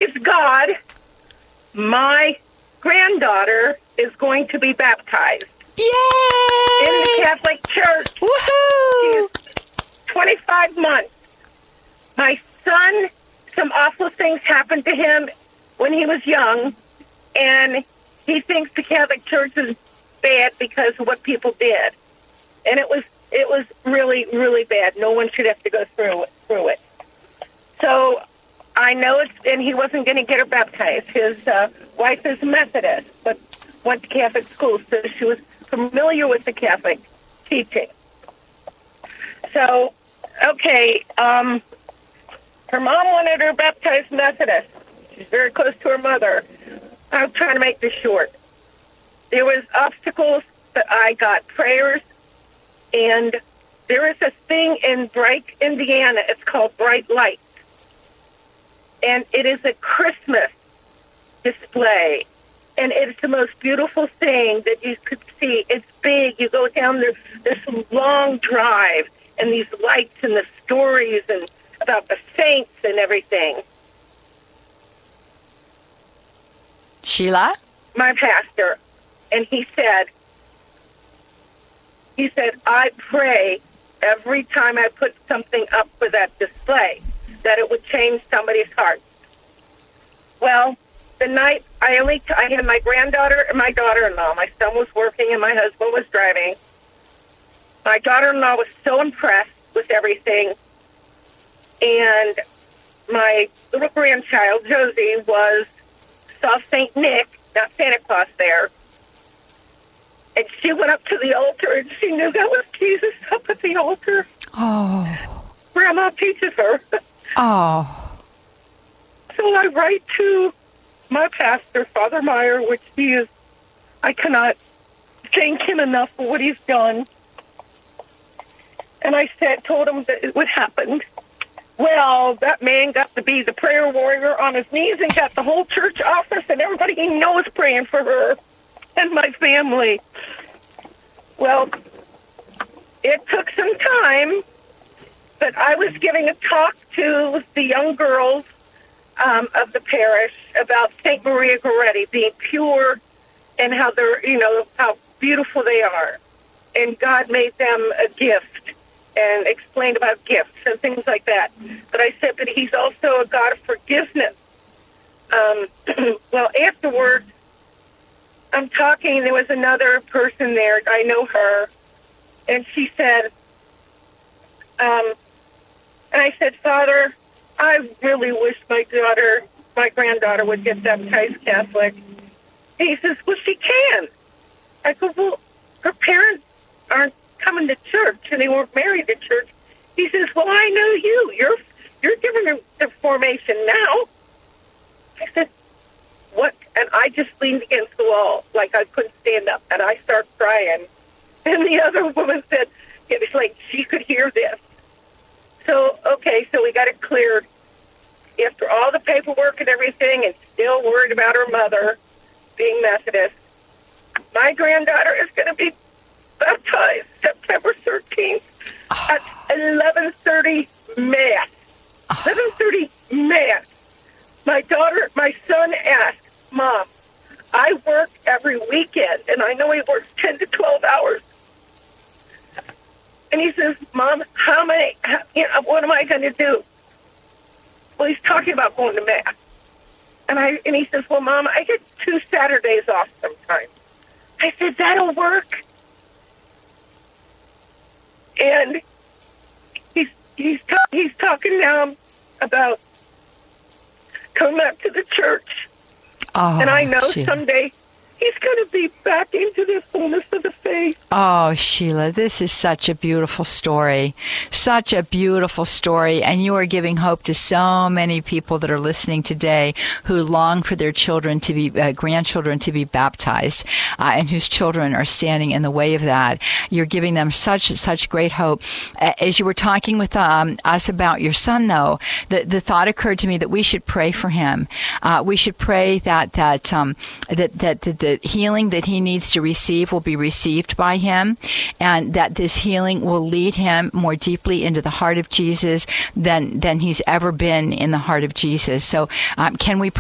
praise God, my granddaughter is going to be baptized. Yay! In the Catholic Church. Woohoo! She's 25 months. My son, some awful things happened to him when he was young, and he thinks the Catholic Church is bad because of what people did. And it was really, really bad. No one should have to go through it. So I know and he wasn't going to get her baptized. His wife is Methodist, but went to Catholic school, so she was familiar with the Catholic teaching. So, okay, her mom wanted her baptized Methodist. She's very close to her mother. I'm trying to make this short. There was obstacles, but I got prayers, and there is a thing in Bright, Indiana. It's called Bright Lights, and it is a Christmas display. And it's the most beautiful thing that you could see. It's big. You go down this long drive, and these lights and the stories and about the saints and everything. Sheila? My pastor, and he said, I pray every time I put something up for that display that it would change somebody's heart. Well, the night I had my granddaughter and my daughter-in-law. My son was working and my husband was driving. My daughter-in-law was so impressed with everything. And my little grandchild, Josie, saw St. Nick, not Santa Claus there. And she went up to the altar and she knew that was Jesus up at the altar. Oh. Grandma teaches her. Oh. So I write to my pastor, Father Meyer, which I cannot thank him enough for what he's done. And I told him that what happened. Well, that man got to be the prayer warrior on his knees and got the whole church office and everybody he knows praying for her and my family. Well, it took some time, but I was giving a talk to the young girls of the parish about St. Maria Goretti being pure and how they're, how beautiful they are. And God made them a gift and explained about gifts and things like that. But I said that he's also a God of forgiveness. Well, afterwards, I'm talking, there was another person there, I know her, and she said, and I said, Father, I really wish my granddaughter would get baptized Catholic. And he says, well, she can. I go, well, her parents aren't coming to church, and they weren't married to church. He says, well, I know you. You're giving her the formation now. I said, what? And I just leaned against the wall like I couldn't stand up, and I started crying. And the other woman said, it was like she could hear this. So, okay, so we got it cleared. After all the paperwork and everything, and still worried about her mother being Methodist, my granddaughter is going to be baptized September 13th at 11:30 Mass. 11:30 Mass. My son asked, Mom, I work every weekend, and I know he works 10 to 12 hours. And he says, Mom, what am I going to do? Well, he's talking about going to Mass. And he says, well, Mom, I get 2 Saturdays off sometimes. I said, that'll work. And he's talking now about coming back to the church. Oh, and I know someday he's going to be back into the fullness of the faith. Oh, Sheila, this is such a beautiful story. Such a beautiful story. And you are giving hope to so many people that are listening today who long for their children to be, grandchildren to be baptized, and whose children are standing in the way of that. You're giving them such great hope. As you were talking with us about your son, though, the thought occurred to me that we should pray for him. We should pray that the healing that he needs to receive will be received by him, and that this healing will lead him more deeply into the heart of Jesus than he's ever been in the heart of Jesus. So can we